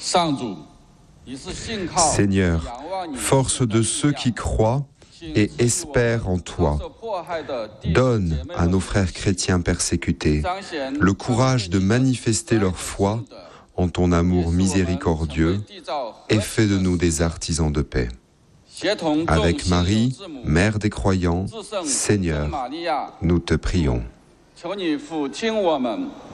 Seigneur, force de ceux qui croient et espèrent en toi, donne à nos frères chrétiens persécutés le courage de manifester leur foi en ton amour miséricordieux et fais de nous des artisans de paix. Avec Marie, Mère des croyants, Seigneur, nous te prions.